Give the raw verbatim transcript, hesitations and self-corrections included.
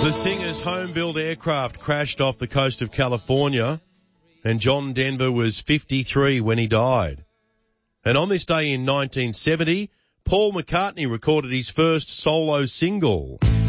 The singer's home-built aircraft crashed off the coast of California, and John Denver was fifty-three when he died. And on this day in nineteen seventy, Paul McCartney recorded his first solo single.